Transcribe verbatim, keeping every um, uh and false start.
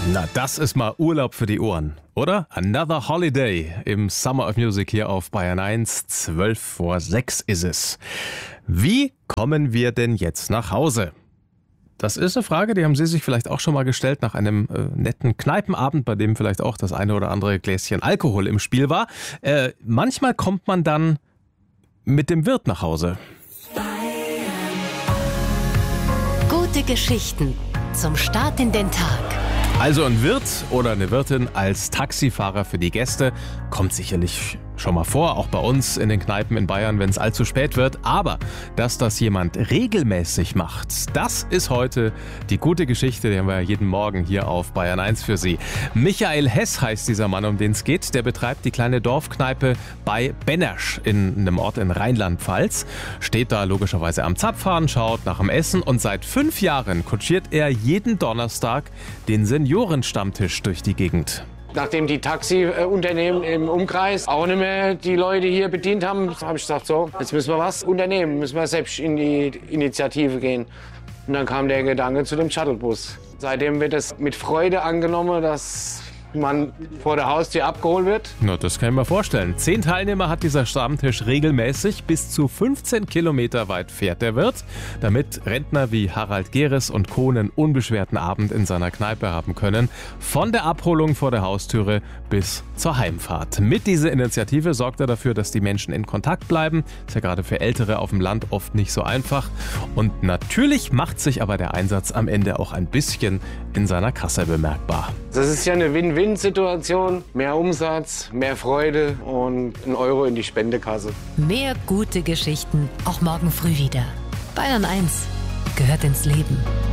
Na, das ist mal Urlaub für die Ohren, oder? Another Holiday im Summer of Music hier auf Bayern eins. zwölf vor sechs ist es. Wie kommen wir denn jetzt nach Hause? Das ist eine Frage, die haben Sie sich vielleicht auch schon mal gestellt nach einem äh, netten Kneipenabend, bei dem vielleicht auch das eine oder andere Gläschen Alkohol im Spiel war. Äh, manchmal kommt man dann mit dem Wirt nach Hause. Gute Geschichten zum Start in den Tag. Also ein Wirt oder eine Wirtin als Taxifahrer für die Gäste kommt sicherlich schon mal vor, auch bei uns in den Kneipen in Bayern, wenn es allzu spät wird. Aber dass das jemand regelmäßig macht, das ist heute die gute Geschichte, die haben wir jeden Morgen hier auf Bayern eins für Sie. Michael Hess heißt dieser Mann, um den es geht. Der betreibt die kleine Dorfkneipe bei Bennersch in einem Ort in Rheinland-Pfalz. Steht da logischerweise am Zapfhahn, schaut nach dem Essen und seit fünf Jahren kutschiert er jeden Donnerstag den Seniorenstammtisch durch die Gegend. Nachdem die Taxiunternehmen im Umkreis auch nicht mehr die Leute hier bedient haben, habe ich gesagt, so, jetzt müssen wir was unternehmen, müssen wir selbst in die Initiative gehen. Und dann kam der Gedanke zu dem Shuttlebus. Seitdem wird es mit Freude angenommen, dass man vor der Haustür abgeholt wird. Na, das kann ich mir vorstellen. Zehn Teilnehmer hat dieser Stammtisch regelmäßig. Bis zu fünfzehn Kilometer weit fährt der Wirt, damit Rentner wie Harald Geres und Co. einen unbeschwerten Abend in seiner Kneipe haben können. Von der Abholung vor der Haustüre bis zur Heimfahrt. Mit dieser Initiative sorgt er dafür, dass die Menschen in Kontakt bleiben. Ist ja gerade für Ältere auf dem Land oft nicht so einfach. Und natürlich macht sich aber der Einsatz am Ende auch ein bisschen in seiner Kasse bemerkbar. Das ist ja eine Win-Win-Situation. Mehr Umsatz, mehr Freude und ein Euro in die Spendekasse. Mehr gute Geschichten auch morgen früh wieder. Bayern eins gehört ins Leben.